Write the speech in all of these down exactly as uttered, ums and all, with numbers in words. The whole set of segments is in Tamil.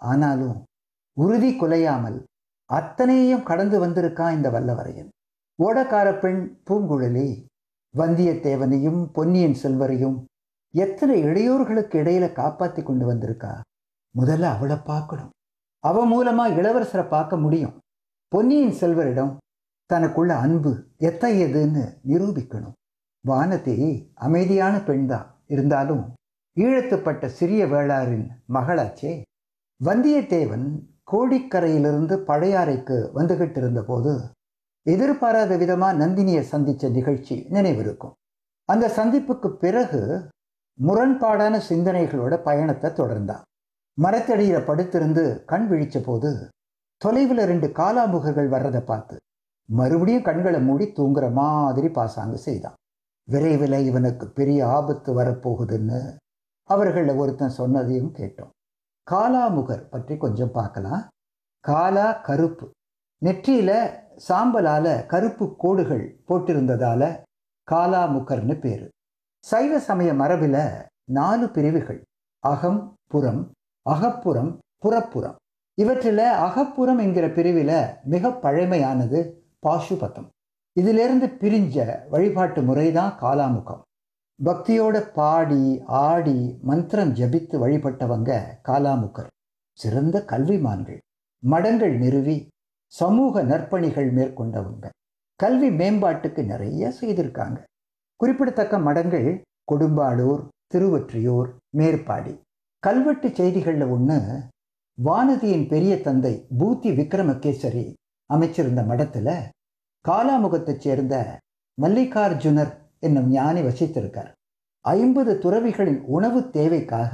ஆனாலும் உறுதி குலையாமல் அத்தனையும் கடந்து வந்திருக்கான் இந்த வல்லவரையன். ஓடக்கார பெண் பூங்குழலி வந்தியத்தேவனையும் பொன்னியின் செல்வரையும் எத்தனை இளையோர்களுக்கு இடையில காப்பாற்றி கொண்டு வந்திருக்கா. முதல்ல அவளை பார்க்கணும். அவ மூலமா இளவரசரை பார்க்க முடியும். பொன்னியின் செல்வரிடம் தனக்குள்ள அன்பு எத்தகையதுன்னு நிரூபிக்கணும். வானதி அமைதியான பெண்தான், இருந்தாலும் ஈழத்துப்பட்ட சிறிய வேளாரின் மகளாச்சே. வந்தியத்தேவன் கோடிக்கரையிலிருந்து பழையாறைக்கு வந்துகிட்டு இருந்த போது எதிர்பாராத விதமா நந்தினியை சந்திச்ச நிகழ்ச்சி நினைவிருக்கும். அந்த சந்திப்புக்கு பிறகு முரண்பாடான சிந்தனைகளோட பயணத்தை தொடர்ந்தான். மரத்தடியில படுத்திருந்து கண் விழிச்ச போது தொலைவில் ரெண்டு காலாமுகர்கள் வர்றதை பார்த்து மறுபடியும் கண்களை மூடி தூங்குற மாதிரி பாசாங்கு செய்தான். விரைவில் இவனுக்கு பெரிய ஆபத்து வரப்போகுதுன்னு அவர்களில் ஒருத்தன் சொன்னதையும் கேட்டோம். காலாமுகர் பற்றி கொஞ்சம் பார்க்கலாம். காலா கருப்பு, நெற்றியில சாம்பலால கருப்பு கோடுகள் போட்டிருந்ததால காலாமுகர்னு பேரு. சைவ சமய மரபில நாலு பிரிவுகள்: அகம், புறம், அகப்புறம், புறப்புறம். இவற்றில் அகப்புறம் என்கிற பிரிவில மிக பழமையானது பாசுபதம். இதிலிருந்து பிரிஞ்ச வழிபாட்டு முறைதான் காலாமுகம். பக்தியோட பாடி ஆடி மந்திரம் ஜபித்து வழிபட்டவங்க காலாமுகர். சிறந்த கல்விமான்கள், மடங்கள் நிறுவி சமூக நற்பணிகள் மேற்கொண்டவங்க. கல்வி மேம்பாட்டுக்கு நிறைய செய்திருக்காங்க. குறிப்பிடத்தக்க மடங்கள் கொடும்பாளூர், திருவொற்றியூர், மேற்பாடி. கல்வெட்டு செய்திகளில் ஒன்று, வானதியின் பெரிய தந்தை பூத்தி விக்ரமகேசரி அமைச்சிருந்த மடத்துல காலாமுகத்தைச் சேர்ந்த மல்லிகார்ஜுனர் என்னும் ஞானி வசித்திருக்கார். ஐம்பது துறவிகளின் உணவு தேவைக்காக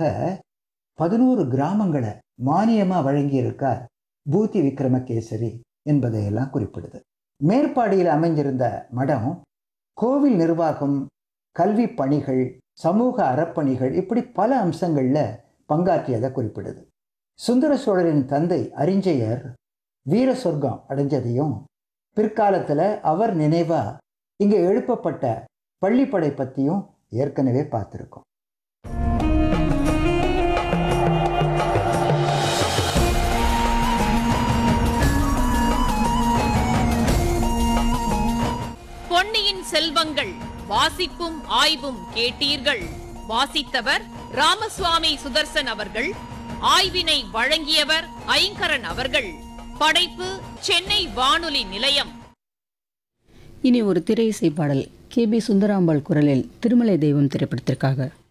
பதினோரு கிராமங்களை மானியமா வழங்கியிருக்கார் பூத்தி விக்ரமகேசரி என்பதையெல்லாம் குறிப்பிடுது. மேற்பாடியில் அமைஞ்சிருந்த மடம் கோவில் நிர்வாகம், கல்வி பணிகள், சமூக அறப்பணிகள், இப்படி பல அம்சங்கள்ல பங்காற்றியதை குறிப்பிடுது. சுந்தர சோழரின் தந்தை அரிஞ்சயர் வீர சொர்க்கம் அடைஞ்சதையும் பிற்காலத்துல அவர் நினைவா இங்கே எழுப்பப்பட்ட பள்ளிப்படை பற்றியும் ஏற்கனவே பார்த்துருக்கோம். பொன்னியின் செல்வங்கள் வாசிப்பும் ஆய்வும் கேட்டீர்கள். வாசித்தவர் ராமசுவாமி சுதர்சன் அவர்கள். ஆய்வினை வழங்கியவர் ஐங்கரன் அவர்கள். படைப்பு சென்னை வானொலி நிலையம். இனி ஒரு திரை இசை பாடல். கே பி சுந்தராம்பாள் குரலில் திருமலை தெய்வம் திரைப்படத்திற்காக.